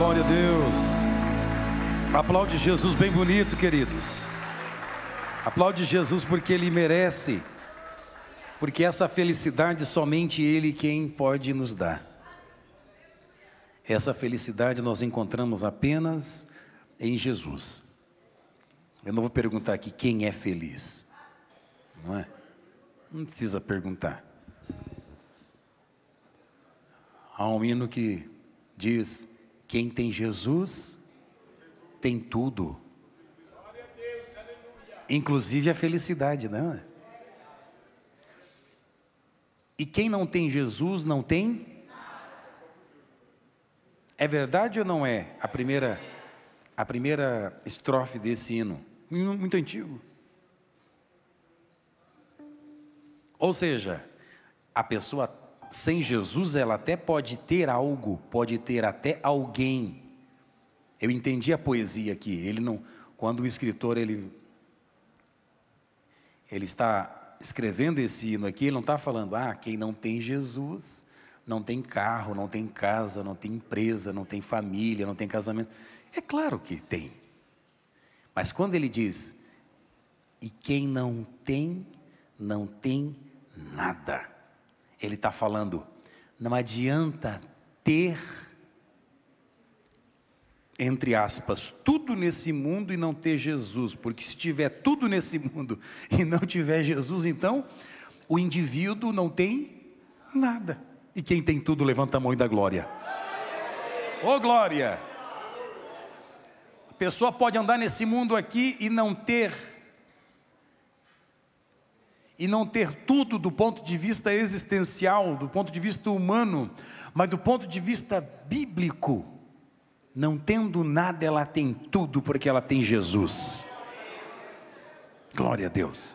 glória a Deus. Aplaude Jesus bem bonito, queridos. Aplaude Jesus porque Ele merece. Porque essa felicidade somente Ele quem pode nos dar. Essa felicidade nós encontramos apenas em Jesus. Eu não vou perguntar aqui quem é feliz. Não é? Não precisa perguntar. Há um hino que diz: quem tem Jesus tem tudo, inclusive a felicidade, não é? E quem não tem Jesus não tem? É verdade ou não é? A primeira estrofe desse hino, muito antigo. Ou seja, a pessoa sem Jesus, ela até pode ter algo, pode ter até alguém. Eu entendi a poesia aqui. Ele não, quando o escritor ele está escrevendo esse hino aqui, ele não está falando: quem não tem Jesus não tem carro, não tem casa, não tem empresa, não tem família, não tem casamento. É claro que tem. Mas quando ele diz: e quem não tem, não tem nada. Ele está falando: não adianta ter, entre aspas, tudo nesse mundo e não ter Jesus, porque se tiver tudo nesse mundo e não tiver Jesus, então o indivíduo não tem nada. E quem tem tudo, levanta a mão e dá glória. Ô glória! A pessoa pode andar nesse mundo aqui e não ter tudo do ponto de vista existencial, do ponto de vista humano, mas do ponto de vista bíblico, não tendo nada, ela tem tudo, porque ela tem Jesus. Glória a Deus.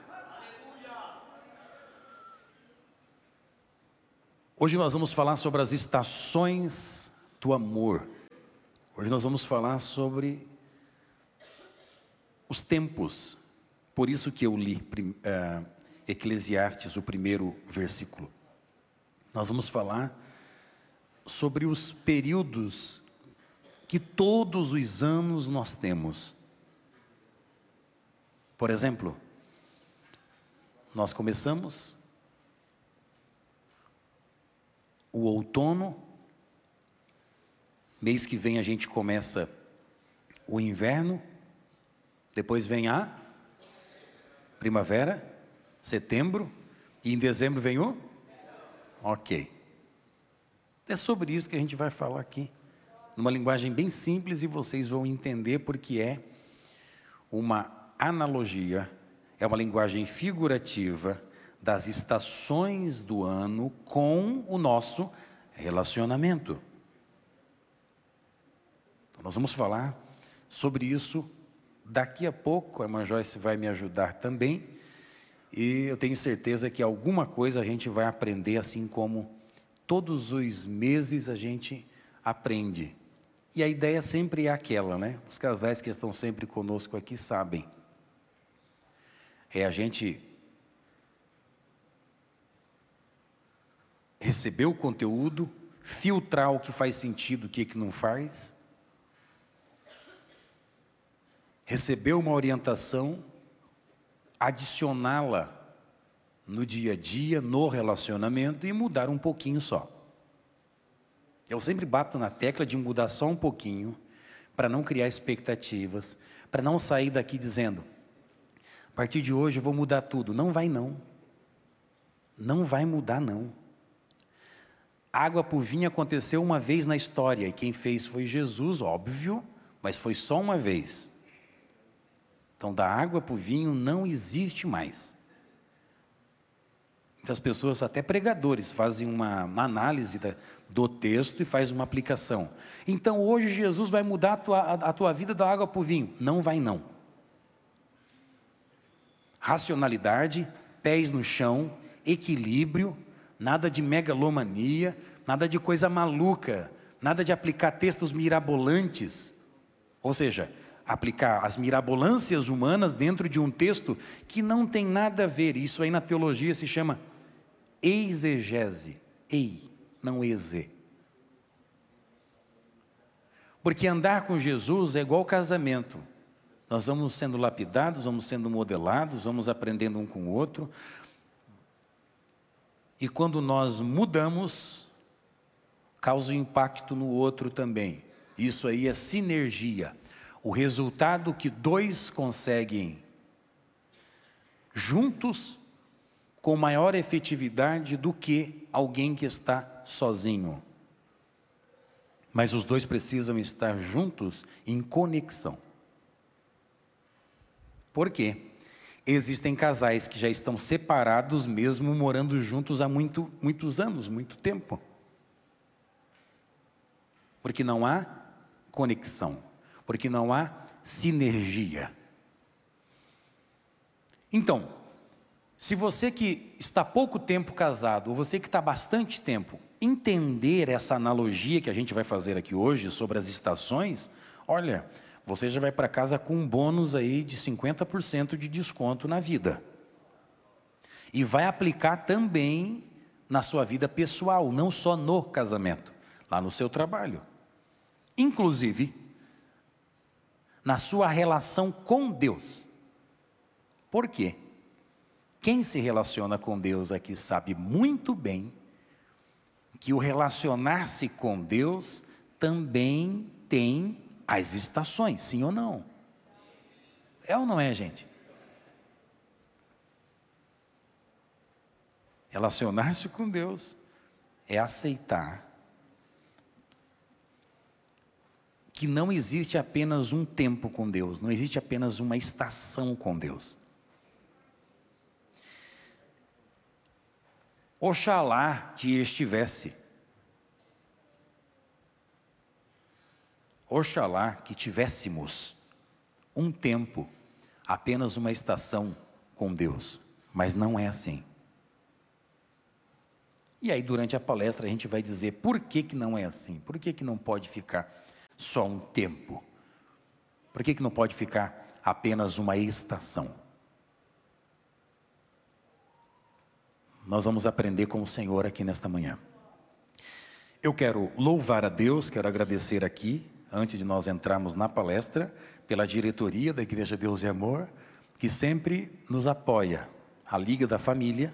Hoje nós vamos falar sobre as estações do amor. Hoje nós vamos falar sobre os tempos. Por isso que eu li Eclesiastes, o primeiro versículo. Nós vamos falar sobre os períodos que todos os anos nós temos. Por exemplo, nós começamos o outono, mês que vem a gente começa o inverno, depois vem a primavera, setembro, e em dezembro vem o? Ok. É sobre isso que a gente vai falar aqui, numa linguagem bem simples, e vocês vão entender porque é uma analogia, é uma linguagem figurativa das estações do ano com o nosso relacionamento. Nós vamos falar sobre isso daqui a pouco. A irmã Joyce vai me ajudar também. E eu tenho certeza que alguma coisa a gente vai aprender, assim como todos os meses a gente aprende. E a ideia sempre é aquela, né? Os casais que estão sempre conosco aqui sabem. É a gente receber o conteúdo, filtrar o que faz sentido, o que não faz, receber uma orientação, adicioná-la no dia a dia, no relacionamento e mudar um pouquinho só. Eu sempre bato na tecla de mudar só um pouquinho, para não criar expectativas, para não sair daqui dizendo: a partir de hoje eu vou mudar tudo. Não vai não. Não vai mudar não. Água por vinho aconteceu uma vez na história, e quem fez foi Jesus, óbvio, mas foi só uma vez. Então, da água para o vinho não existe mais. Muitas pessoas, até pregadores, fazem uma análise do texto e faz uma aplicação. Então, hoje Jesus vai mudar a tua vida da água para o vinho. Não vai não. Racionalidade, pés no chão, equilíbrio, nada de megalomania, nada de coisa maluca, nada de aplicar textos mirabolantes. Ou seja, aplicar as mirabolâncias humanas dentro de um texto que não tem nada a ver. Isso aí na teologia se chama exegese. Ei, não exe. Porque andar com Jesus é igual casamento. Nós vamos sendo lapidados, vamos sendo modelados, vamos aprendendo um com o outro. E quando nós mudamos, causa um impacto no outro também. Isso aí é sinergia. O resultado que dois conseguem juntos com maior efetividade do que alguém que está sozinho. Mas os dois precisam estar juntos em conexão. Por quê? Existem casais que já estão separados mesmo morando juntos há muitos anos, muito tempo. Porque não há conexão, porque não há sinergia. Então, se você que está pouco tempo casado, ou você que está bastante tempo, entender essa analogia que a gente vai fazer aqui hoje sobre as estações, olha, você já vai para casa com um bônus aí de 50% de desconto na vida. E vai aplicar também na sua vida pessoal, não só no casamento, lá no seu trabalho. Inclusive, na sua relação com Deus. Por quê? Quem se relaciona com Deus aqui sabe muito bem que o relacionar-se com Deus também tem as estações, sim ou não? É ou não é, gente? Relacionar-se com Deus é aceitar que não existe apenas um tempo com Deus, não existe apenas uma estação com Deus. Oxalá que estivesse. Oxalá que tivéssemos um tempo, apenas uma estação com Deus, mas não é assim. E aí durante a palestra a gente vai dizer por que que não é assim, por que que não pode ficar só um tempo, por que que não pode ficar apenas uma estação. Nós vamos aprender com o Senhor aqui nesta manhã. Eu quero louvar a Deus, quero agradecer aqui, antes de nós entrarmos na palestra, pela diretoria da Igreja Deus e Amor, que sempre nos apoia. A Liga da Família,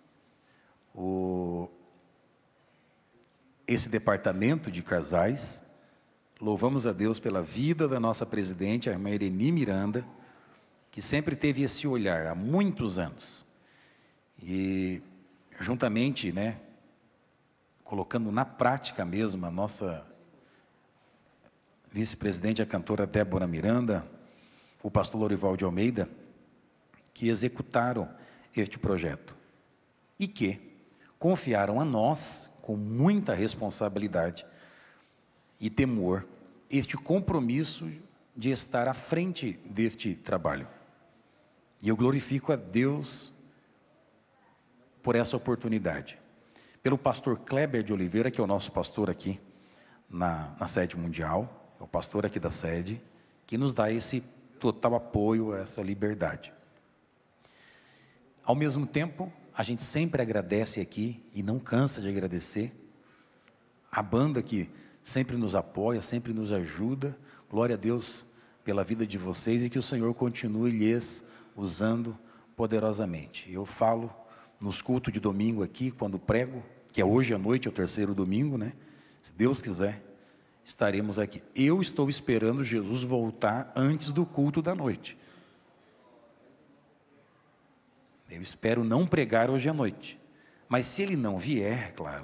esse departamento de casais. Louvamos a Deus pela vida da nossa presidente, a irmã Ireni Miranda, que sempre teve esse olhar há muitos anos. E juntamente, colocando na prática mesmo, a nossa vice-presidente, a cantora Débora Miranda, o pastor Lorival de Almeida, que executaram este projeto e que confiaram a nós, com muita responsabilidade e temor, este compromisso de estar à frente deste trabalho. E eu glorifico a Deus por essa oportunidade. Pelo pastor Kleber de Oliveira, que é o nosso pastor aqui na sede mundial, é o pastor aqui da sede, que nos dá esse total apoio, essa liberdade. Ao mesmo tempo, a gente sempre agradece aqui, e não cansa de agradecer, a banda que sempre nos apoia, sempre nos ajuda. Glória a Deus pela vida de vocês e que o Senhor continue lhes usando poderosamente. Eu falo nos cultos de domingo aqui, quando prego, que é hoje à noite, é o terceiro domingo, Se Deus quiser, estaremos aqui. Eu estou esperando Jesus voltar antes do culto da noite. Eu espero não pregar hoje à noite. Mas se Ele não vier, claro,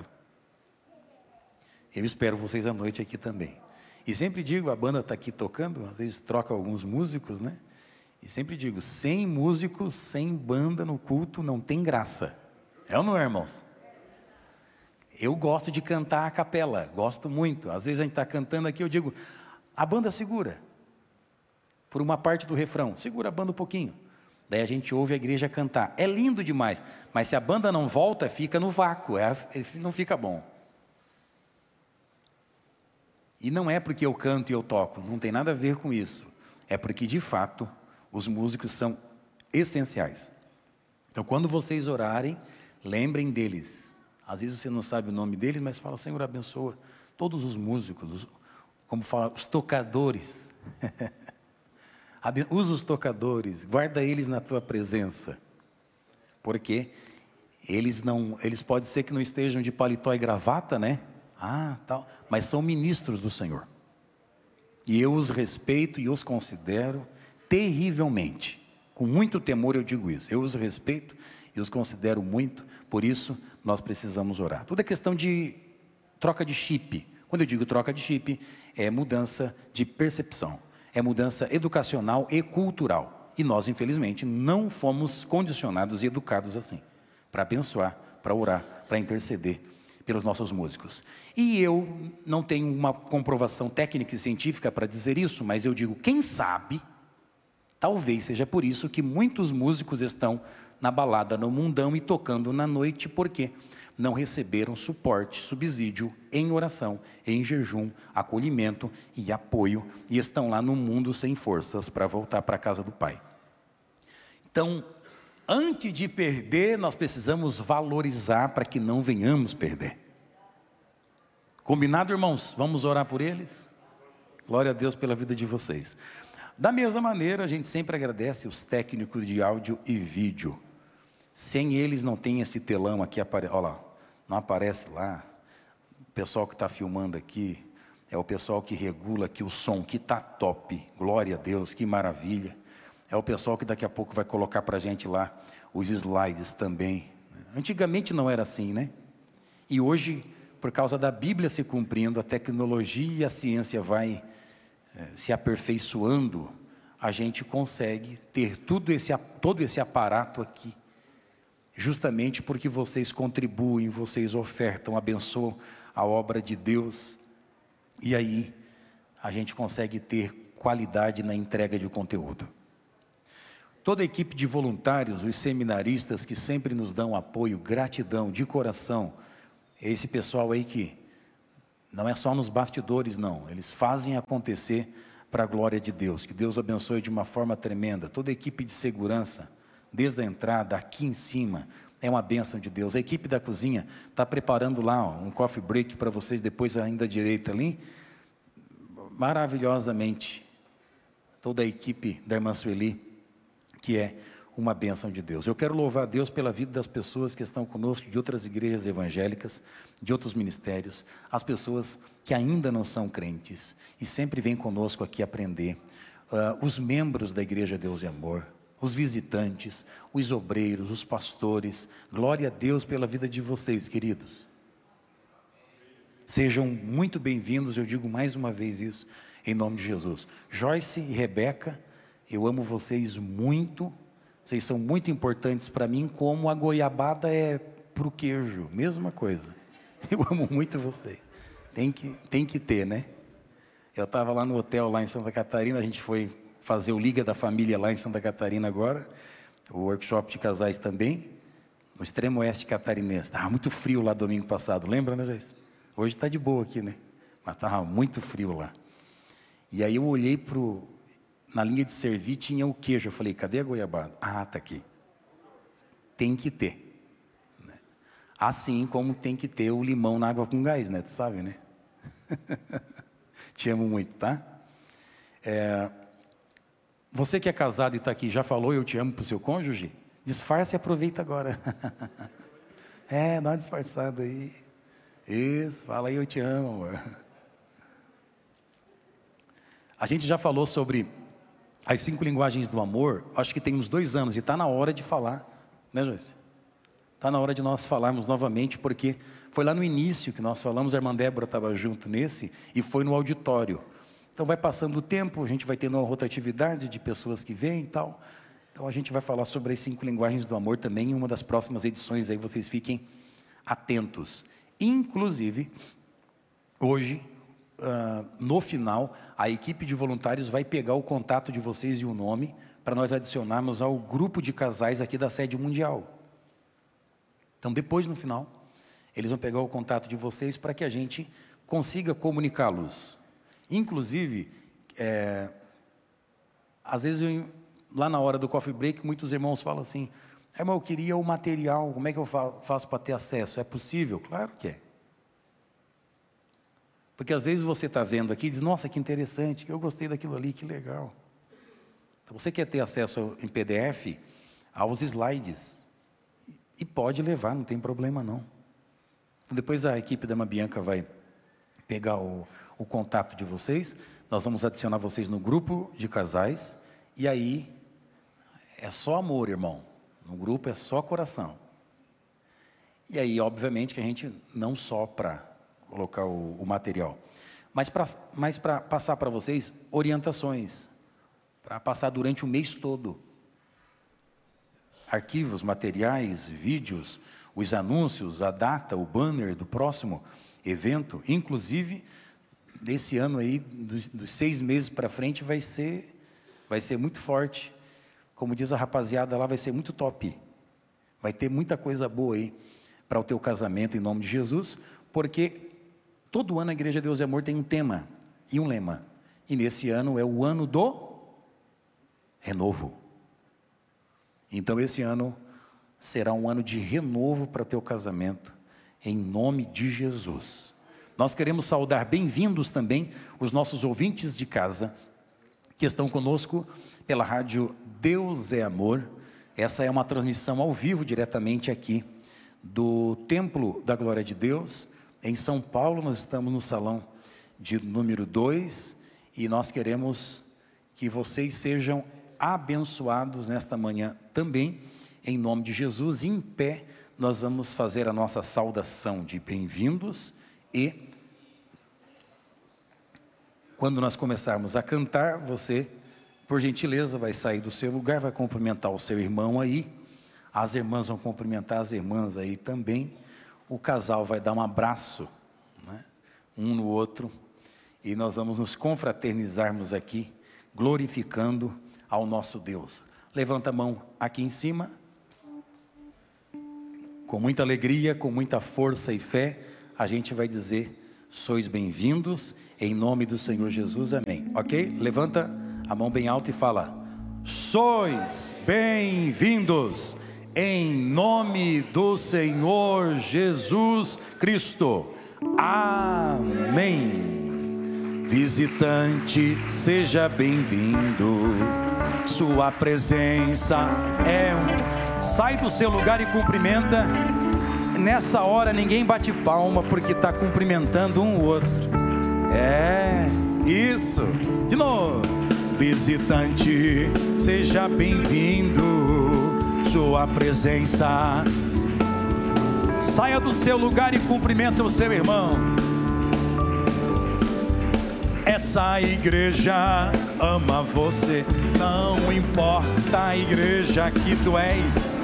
eu espero vocês à noite aqui também. E sempre digo, a banda está aqui tocando, às vezes troca alguns músicos, E sempre digo, sem músicos, sem banda no culto, não tem graça. É ou não é, irmãos? Eu gosto de cantar a capela, gosto muito. Às vezes a gente está cantando aqui, eu digo, a banda segura. Por uma parte do refrão, segura a banda um pouquinho. Daí a gente ouve a igreja cantar. É lindo demais, mas se a banda não volta, fica no vácuo, não fica bom. E não é porque eu canto e eu toco, não tem nada a ver com isso. É porque, de fato, os músicos são essenciais. Então, quando vocês orarem, lembrem deles. Às vezes você não sabe o nome deles, mas fala, Senhor, abençoa todos os músicos, como fala, os tocadores. Usa os tocadores, guarda eles na tua presença. Porque eles pode ser que não estejam de paletó e gravata, né? Tal, mas são ministros do Senhor. E eu os respeito e os considero terrivelmente. Com muito temor eu digo isso. Eu os respeito e os considero muito, por isso nós precisamos orar. Tudo é questão de troca de chip. Quando eu digo troca de chip, é mudança de percepção. É mudança educacional e cultural. E nós, infelizmente, não fomos condicionados e educados assim. Para abençoar, para orar, para interceder pelos nossos músicos. E eu não tenho uma comprovação técnica e científica para dizer isso, mas eu digo, quem sabe, talvez seja por isso que muitos músicos estão na balada, no mundão e tocando na noite, porque não receberam suporte, subsídio em oração, em jejum, acolhimento e apoio, e estão lá no mundo sem forças para voltar para a casa do Pai. Então, antes de perder, nós precisamos valorizar para que não venhamos perder. Combinado, irmãos? Vamos orar por eles? Glória a Deus pela vida de vocês. Da mesma maneira, a gente sempre agradece os técnicos de áudio e vídeo. Sem eles não tem esse telão aqui, olha lá, não aparece lá. O pessoal que está filmando aqui, é o pessoal que regula aqui o som, que está top. Glória a Deus, que maravilha. É o pessoal que daqui a pouco vai colocar para a gente lá os slides também. Antigamente não era assim, né? E hoje, por causa da Bíblia se cumprindo, a tecnologia e a ciência vai se aperfeiçoando, a gente consegue ter todo esse aparato aqui. Justamente porque vocês contribuem, vocês ofertam, abençoam a obra de Deus. E aí, a gente consegue ter qualidade na entrega de conteúdo. Toda a equipe de voluntários, os seminaristas que sempre nos dão apoio, gratidão, de coração. É esse pessoal aí que não é só nos bastidores, não. Eles fazem acontecer para a glória de Deus. Que Deus abençoe de uma forma tremenda. Toda a equipe de segurança, desde a entrada, aqui em cima, é uma bênção de Deus. A equipe da cozinha está preparando lá um coffee break para vocês, depois ainda à direita ali. Maravilhosamente. Toda a equipe da irmã Sueli, que é uma bênção de Deus. Eu quero louvar a Deus pela vida das pessoas que estão conosco, de outras igrejas evangélicas, de outros ministérios, as pessoas que ainda não são crentes e sempre vêm conosco aqui aprender, os membros da Igreja Deus e Amor, os visitantes, os obreiros, os pastores. Glória a Deus pela vida de vocês, queridos. Sejam muito bem-vindos, eu digo mais uma vez isso, em nome de Jesus. Joyce e Rebeca, eu amo vocês muito, vocês são muito importantes para mim, como a goiabada é para o queijo, mesma coisa. Eu amo muito vocês. Tem que ter, né? Eu estava lá no hotel, lá em Santa Catarina, a gente foi fazer o Liga da Família lá em Santa Catarina agora, o workshop de casais também, no extremo oeste catarinense. Estava muito frio lá domingo passado, lembra, né, Joyce? Hoje está de boa aqui, né? Mas estava muito frio lá. E aí eu olhei na linha de servir, tinha o queijo. Eu falei, cadê a goiabada? Está aqui. Tem que ter. Assim como tem que ter o limão na água com gás, né? Tu sabe, né? Te amo muito, tá? Você que é casado e está aqui, já falou eu te amo para o seu cônjuge? Disfarce e aproveita agora. Dá uma disfarçada aí. Isso, fala aí eu te amo, amor. A gente já falou sobre as 5 linguagens do amor, acho que tem uns 2 anos, e está na hora de falar, né, Joyce? Está na hora de nós falarmos novamente, porque foi lá no início que nós falamos, a irmã Débora estava junto nesse, e foi no auditório. Então vai passando o tempo, a gente vai tendo uma rotatividade de pessoas que vêm e tal. Então a gente vai falar sobre as 5 linguagens do amor também, em uma das próximas edições, aí vocês fiquem atentos. Inclusive, hoje, no final, a equipe de voluntários vai pegar o contato de vocês e o nome, para nós adicionarmos ao grupo de casais aqui da sede mundial. Então, depois, no final, eles vão pegar o contato de vocês para que a gente consiga comunicá-los. Inclusive, às vezes, lá na hora do coffee break, muitos irmãos falam assim, irmão, eu queria o material, como é que eu faço para ter acesso? É possível? Claro que é. Porque às vezes você está vendo aqui e diz, nossa, que interessante, eu gostei daquilo ali, que legal. Então você quer ter acesso em PDF aos slides. E pode levar, não tem problema não. Então, depois a equipe da Mabianca vai pegar o contato de vocês. Nós vamos adicionar vocês no grupo de casais. E aí, é só amor, irmão. No grupo é só coração. E aí, obviamente, que a gente não só para colocar o material, mas para passar para vocês orientações, para passar durante o mês todo. Arquivos, materiais, vídeos, os anúncios, a data, o banner do próximo evento, inclusive, desse ano aí, dos 6 meses para frente, vai ser muito forte. Como diz a rapaziada lá, vai ser muito top. Vai ter muita coisa boa aí para o teu casamento, em nome de Jesus, porque todo ano a Igreja Deus e Amor tem um tema e um lema. E nesse ano é o ano do renovo. Então esse ano será um ano de renovo para o teu casamento, em nome de Jesus. Nós queremos saudar bem-vindos também os nossos ouvintes de casa, que estão conosco pela rádio Deus é Amor. Essa é uma transmissão ao vivo, diretamente aqui, do Templo da Glória de Deus, em São Paulo. Nós estamos no salão de número 2, e nós queremos que vocês sejam abençoados nesta manhã também, em nome de Jesus. Em pé, nós vamos fazer a nossa saudação de bem-vindos, e quando nós começarmos a cantar, você, por gentileza, vai sair do seu lugar, vai cumprimentar o seu irmão aí, as irmãs vão cumprimentar as irmãs aí também, o casal vai dar um abraço, né, um no outro, e nós vamos nos confraternizarmos aqui, glorificando ao nosso Deus. Levanta a mão aqui em cima, com muita alegria, com muita força e fé, a gente vai dizer, sois bem-vindos, em nome do Senhor Jesus, amém. Ok? Levanta a mão bem alta e fala, sois bem-vindos, em nome do Senhor Jesus Cristo, amém. Visitante, seja bem-vindo, sua presença é sai do seu lugar e cumprimenta. Nessa hora ninguém bate palma, porque está cumprimentando um outro. É, isso, de novo. Visitante, seja bem-vindo, sua presença. Saia do seu lugar e cumprimenta o seu irmão. Essa igreja ama você, não importa a igreja que tu és.